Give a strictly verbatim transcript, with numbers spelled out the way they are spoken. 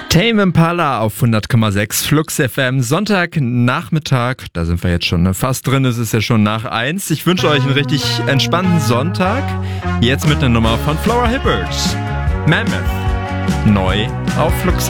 Tame Impala auf hundert Komma sechs Flux F M, Sonntagnachmittag, da sind wir jetzt schon fast drin, es ist ja schon nach eins. Ich wünsche euch einen richtig entspannten Sonntag, jetzt mit einer Nummer von Flora Hibbert, Mammoth, neu auf Flux